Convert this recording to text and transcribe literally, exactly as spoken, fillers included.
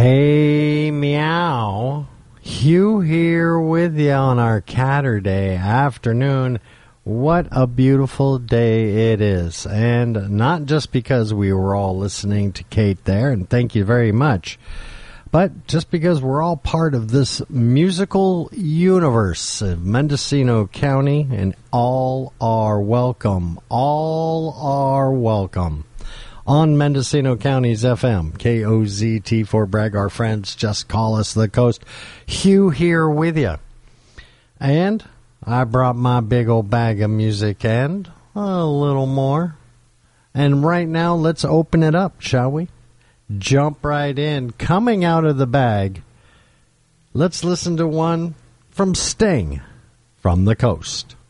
Hey, meow. Hugh here with you on our Catterday afternoon. What a beautiful day it is. And not just because we were all listening to Kate there, and thank you very much, but just because we're all part of this musical universe of Mendocino County, and all are welcome. All are welcome. On Mendocino County's F M, K O Z T for Bragg, our friends, just call us the coast. Hugh here with you. And I brought my big old bag of music and a little more. And right now, let's open it up, shall we? Jump right in. Coming out of the bag, let's listen to one from Sting, From the Coast.